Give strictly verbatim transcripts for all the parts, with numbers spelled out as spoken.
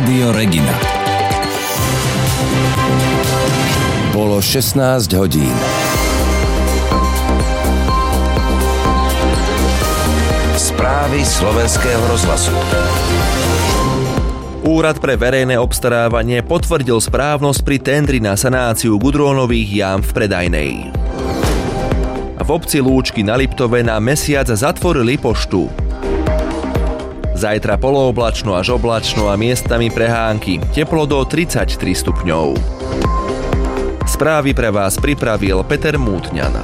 Rádio Regina. Bolo šestnásť hodín. Správy slovenského rozhlasu. Úrad pre verejné obstarávanie potvrdil správnosť pri tendri na sanáciu gudrónových jám v Predajnej. V obci Lúčky na Liptove na mesiac zatvorili poštu. Zajtra polooblačno až oblačno a miestami prehánky. Teplo do tridsaťtri stupňov. Správy pre vás pripravil Peter Mútňan.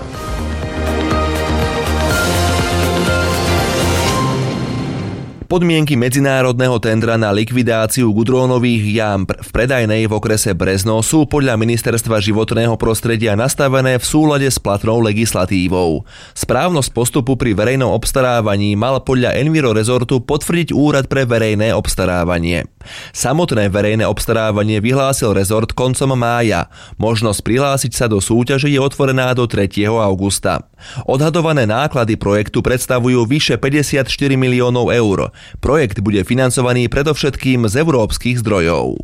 Podmienky medzinárodného tendra na likvidáciu gudrónových jám v Predajnej v okrese Brezno sú podľa Ministerstva životného prostredia nastavené v súlade s platnou legislatívou. Správnosť postupu pri verejnom obstarávaní mal podľa Enviro rezortu potvrdiť Úrad pre verejné obstarávanie. Samotné verejné obstarávanie vyhlásil rezort koncom mája. Možnosť prihlásiť sa do súťaže je otvorená do tretieho augusta. Odhadované náklady projektu predstavujú vyše päťdesiatštyri miliónov eur. Projekt bude financovaný predovšetkým z európskych zdrojov.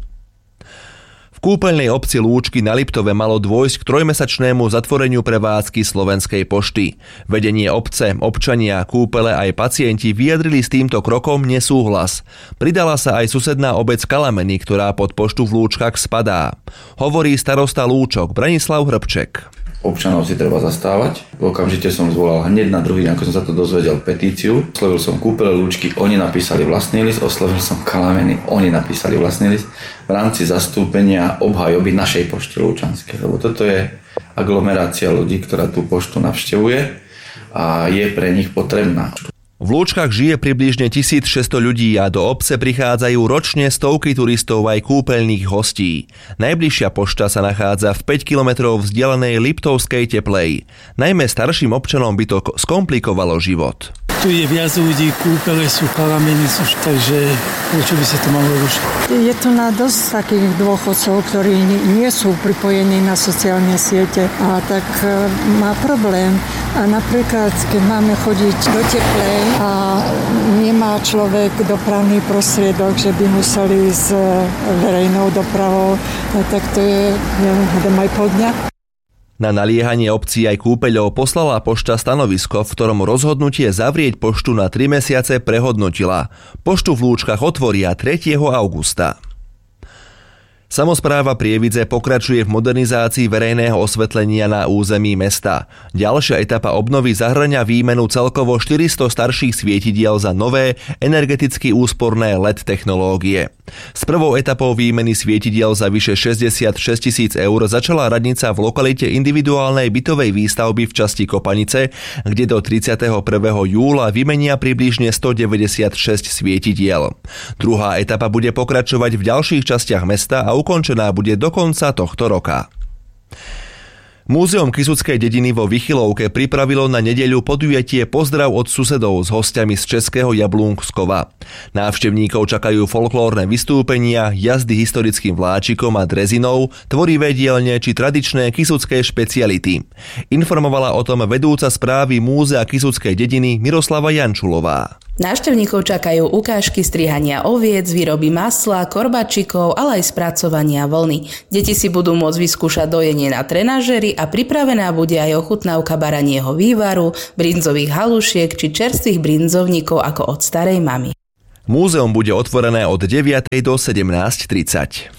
V kúpeľnej obci Lúčky na Liptove malo dôjsť k trojmesačnému zatvoreniu prevádzky Slovenskej pošty. Vedenie obce, občania, kúpele aj pacienti vyjadrili s týmto krokom nesúhlas. Pridala sa aj susedná obec Kalameny, ktorá pod poštu v Lúčkach spadá. Hovorí starosta Lúčok Branislav Hrbček. Občanov si treba zastávať. Okamžite som zvolal hneď na druhý deň, ako som sa to dozvedel, petíciu. Oslovil som kúpele Lúčky, oni napísali vlastný list, oslovil som Kalameny, oni napísali vlastný list v rámci zastúpenia obhajoby našej pošty Lúčanskej. Lebo toto je aglomerácia ľudí, ktorá tú poštu navštevuje a je pre nich potrebná. V Lúčkach žije približne tisícšesťsto ľudí a do obce prichádzajú ročne stovky turistov aj kúpeľných hostí. Najbližšia pošta sa nachádza v päť kilometrov vzdialenej Liptovskej Teplej. Najmä starším občanom by to skomplikovalo život. Tu je viac ľudí, kúpele sú, Kalameny sú, takže prečo by sa to malo rušiť? Je tu na dosť takých dôchodcov, ktorí nie sú pripojení na sociálne siete a tak má problém. A napríklad, keď máme chodiť do Teplej a nemá človek dopravný prostriedok, že by museli s verejnou dopravou, tak to je, neviem, aj pol dňa. Na naliehanie obcí aj kúpeľov poslala pošta stanovisko, v ktorom rozhodnutie zavrieť poštu na tri mesiace prehodnotila. Poštu v Lúčkach otvoria tretieho augusta. Samospráva Prievidze pokračuje v modernizácii verejného osvetlenia na území mesta. Ďalšia etapa obnovy zahŕňa výmenu celkovo štyristo starších svietidiel za nové, energeticky úsporné el é dé technológie. S prvou etapou výmeny svietidiel za vyše šesťdesiatšesť tisíc eur začala radnica v lokalite individuálnej bytovej výstavby v časti Kopanice, kde do tridsiateho prvého júla vymenia približne stodeväťdesiatšesť svietidiel. Druhá etapa bude pokračovať v ďalších častiach mesta a ukončená bude do konca tohto roka. Múzeum Kysuckej dediny vo Vychylovke pripravilo na nedeľu podujatie Pozdrav od susedov s hostiami z Českého Jablúnskova. Návštevníkov čakajú folklórne vystúpenia, jazdy historickým vláčikom a drezinou, tvorivé dielne či tradičné kysucké špeciality. Informovala o tom vedúca správy Múzea Kysuckej dediny Miroslava Jančulová. Návštevníkov čakajú ukážky strihania oviec, výroby masla, korbačikov, ale aj spracovania vlny. Deti si budú môcť vyskúšať dojenie na trenažéri a pripravená bude aj ochutnávka baranieho vývaru, brinzových halušiek či čerstvých brinzovníkov ako od starej mamy. Múzeum bude otvorené od deviatej do sedemnásť tridsať.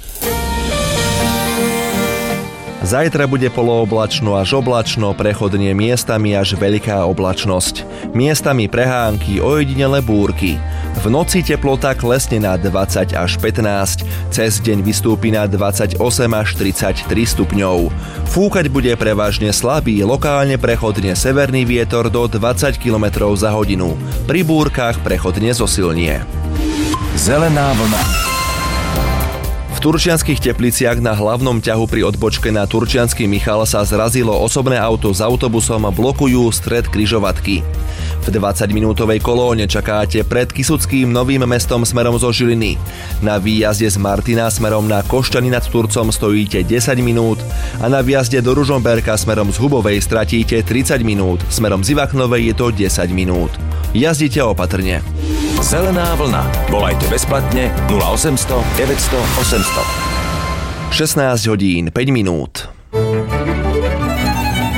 Zajtra bude polooblačno až oblačno, prechodne miestami až veľká oblačnosť. Miestami prehánky, ojedinele búrky. V noci teplota klesne na dvadsať až pätnásť, cez deň vystúpi na dvadsaťosem až tridsaťtri stupňov. Fúkať bude prevažne slabý, lokálne prechodne severný vietor do dvadsať kilometrov za hodinu. Pri búrkach prechodne zosilnie. Zelená vlna. V Turčianskych Tepliciach na hlavnom ťahu pri odbočke na Turčiansky Michal sa zrazilo osobné auto s autobusom a blokujú stred križovatky. V dvadsaťminútovej kolóne čakáte pred Kysuckým Novým Mestom smerom zo Žiliny. Na výjazde z Martina smerom na Košťany nad Turcom stojíte desať minút a na výjazde do Ružomberka smerom z Hubovej stratíte tridsať minút, smerom z Ivachnovej je to desať minút. Jazdite opatrne. Zelená vlna. Volajte bezplatne nula osemsto deväťsto osemsto. šestnásť hodín päť minút.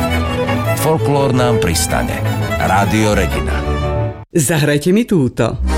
Folklór nám pristane. Rádio Regina. Zahrajte mi túto.